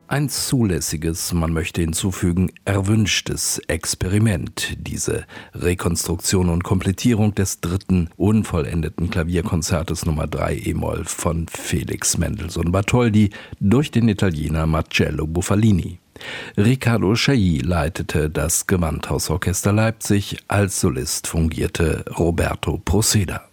Ein zulässiges, man möchte hinzufügen, erwünschtes Experiment, diese Rekonstruktion und Komplettierung des dritten unvollendeten Klavierkonzertes Nummer 3 e-Moll von Felix Mendelssohn Bartholdy durch den Italiener Marcello Bufalini. Riccardo Chailly leitete das Gewandhausorchester Leipzig, als Solist fungierte Roberto Proceda.